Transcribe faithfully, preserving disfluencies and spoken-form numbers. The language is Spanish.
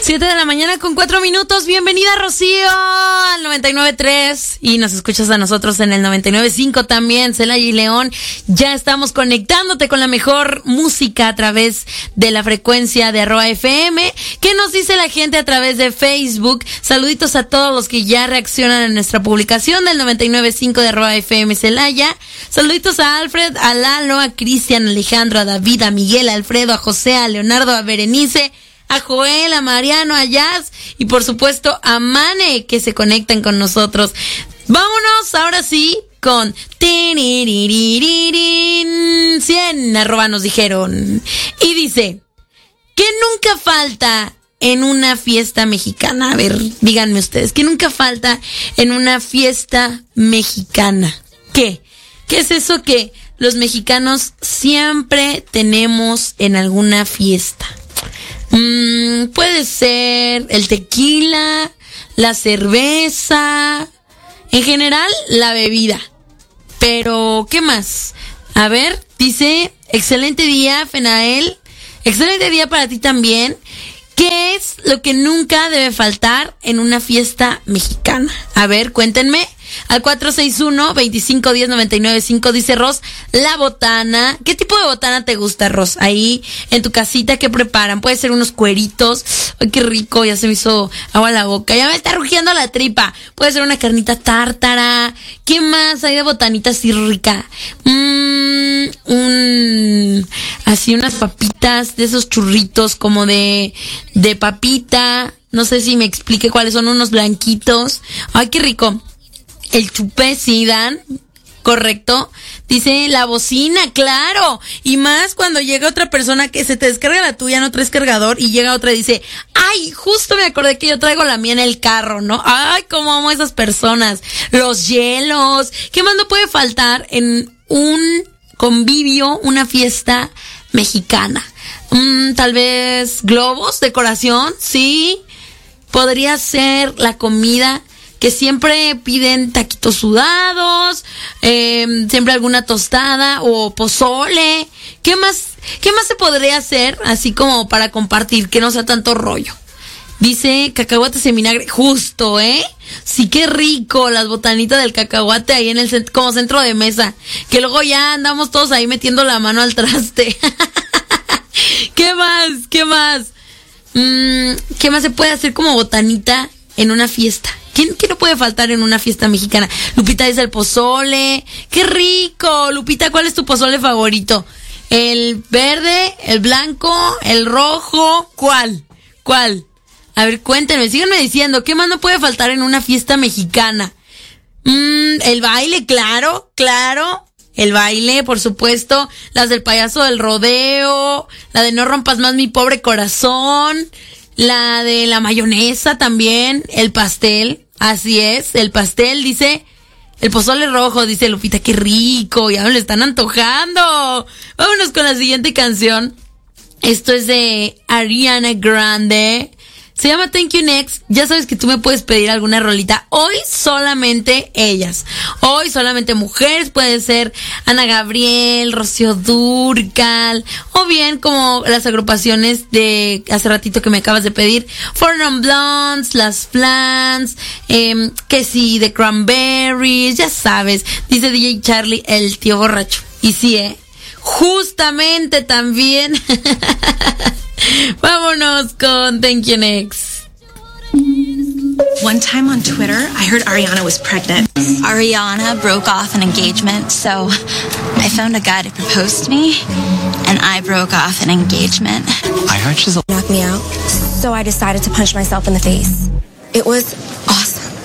Siete de la mañana con cuatro minutos. Bienvenida, Rocío, al noventa y nueve punto tres. Y nos escuchas a nosotros en el noventa y nueve punto cinco también, Celaya y León. Ya estamos conectándote con la mejor música a través de la frecuencia de arroba F M. ¿Qué nos dice la gente a través de Facebook? Saluditos a todos los que ya reaccionan a nuestra publicación del noventa y nueve punto cinco de arroba F M Celaya. Saluditos a Alfred, a Lalo, a Cristian, a Alejandro, a David, a Miguel, a Alfredo, a José, a Leonardo, a Berenice, a Joel, a Mariano, a Jazz y por supuesto a Mane, que se conectan con nosotros. Vámonos ahora sí con cien, arroba nos dijeron. Y dice, ¿qué nunca falta en una fiesta mexicana? A ver, díganme ustedes, ¿qué nunca falta en una fiesta mexicana? ¿Qué? ¿Qué es eso que los mexicanos siempre tenemos en alguna fiesta? Mm, puede ser el tequila, la cerveza, en general la bebida. Pero, ¿qué más? A ver, dice, excelente día, Fenael. Excelente día para ti también. ¿Qué es lo que nunca debe faltar en una fiesta mexicana? A ver, cuéntenme. Al cuatro seis uno, veinticinco diez, noventa y nueve cinco dice Ros, la botana. ¿Qué tipo de botana te gusta, Ros? Ahí en tu casita, ¿qué preparan? Puede ser unos cueritos. Ay, qué rico, ya se me hizo agua a la boca. Ya me está rugiendo la tripa. Puede ser una carnita tártara. ¿Qué más hay de botanita así rica? Mmm, un, así unas papitas de esos churritos como de, de papita. No sé si me explique cuáles son, unos blanquitos. Ay, qué rico. El chupé, sí, Dan, correcto. Dice la bocina, claro. Y más cuando llega otra persona que se te descarga la tuya, no traes cargador, y llega otra y dice, ay, justo me acordé que yo traigo la mía en el carro, ¿no? Ay, cómo amo a esas personas. Los hielos. ¿Qué más no puede faltar en un convivio, una fiesta mexicana? Mm, tal vez globos, decoración, sí. Podría ser la comida, que siempre piden taquitos sudados, eh, siempre alguna tostada o pozole. ¿Qué más, qué más se podría hacer así como para compartir, que no sea tanto rollo? Dice cacahuates en vinagre, justo, ¿eh? Sí, qué rico, las botanitas del cacahuate ahí en el cent- como centro de mesa, que luego ya andamos todos ahí metiendo la mano al traste. ¿Qué más? ¿Qué más? Mm, ¿Qué más se puede hacer como botanita en una fiesta? ¿Quién, ¿Qué no puede faltar en una fiesta mexicana? Lupita dice el pozole. ¡Qué rico! Lupita, ¿cuál es tu pozole favorito? ¿El verde, el blanco, el rojo? ¿Cuál? ¿Cuál? A ver, cuéntenme, síganme diciendo, ¿qué más no puede faltar en una fiesta mexicana? Mm, el baile, claro, claro. El baile, por supuesto. Las del payaso del rodeo. La de no rompas más mi pobre corazón. La de la mayonesa también. El pastel. Así es, el pastel, dice, el pozole rojo, dice Lupita, qué rico, ya me lo están antojando. Vámonos con la siguiente canción. Esto es de Ariana Grande. Se llama Thank You Next. Ya sabes que tú me puedes pedir alguna rolita. Hoy solamente ellas. Hoy solamente mujeres. Puede ser Ana Gabriel, Rocío Dúrcal. O bien como las agrupaciones de hace ratito que me acabas de pedir. Four Non Blondes, Las Flans. Eh, que sí, The Cranberries. Ya sabes. Dice D J Charlie, el tío borracho. Y sí, eh. Justamente también. Vámonos con Thank You Next. One time on Twitter, I heard Ariana was pregnant. Ariana broke off an engagement, so I found a guy to propose to me, and I broke off an engagement. I heard she's a- knocked me out, so I decided to punch myself in the face. It was